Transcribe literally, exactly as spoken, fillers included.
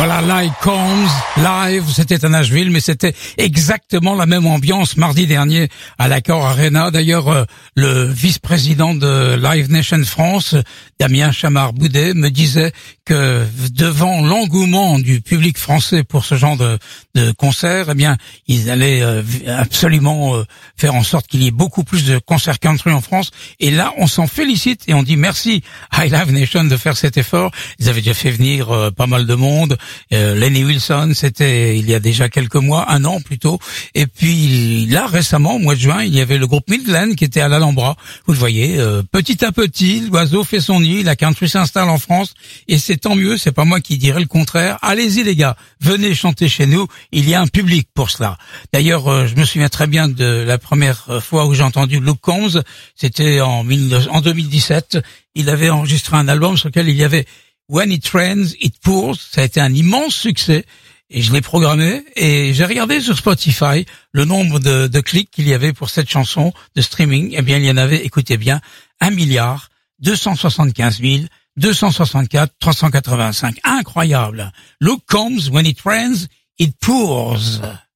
Voilà, Like Combs, live, c'était à Nashville, mais c'était exactement la même ambiance mardi dernier à l'Accor Arena. D'ailleurs, euh, le vice-président de Live Nation France, Damien Chamard-Boudet, me disait que devant l'engouement du public français pour ce genre de, de concert, eh bien, ils allaient euh, absolument euh, faire en sorte qu'il y ait beaucoup plus de concerts country en France. Et là, on s'en félicite et on dit merci à Live Nation de faire cet effort. Ils avaient déjà fait venir euh, pas mal de monde. Euh, Lenny Wilson, c'était il y a déjà quelques mois, un an plutôt. Et puis là, récemment, au mois de juin, il y avait le groupe Midland qui était à l'Alhambra. Vous le voyez, euh, petit à petit, l'oiseau fait son nid, la country s'installe en France. Et c'est tant mieux, c'est pas moi qui dirais le contraire. Allez-y les gars, venez chanter chez nous, il y a un public pour cela. D'ailleurs, euh, je me souviens très bien de la première fois où j'ai entendu Luke Combs, c'était en, en deux mille dix-sept. Il avait enregistré un album sur lequel il y avait When It Rains, It Pours. Ça a été un immense succès et je l'ai programmé et j'ai regardé sur Spotify le nombre de, de clics qu'il y avait pour cette chanson de streaming. Eh bien, il y en avait, écoutez bien, un milliard deux cent soixante-quinze mille deux cent soixante-quatre trois cent quatre-vingt-cinq. Incroyable. Luke Combs, When It Rains, It Pours.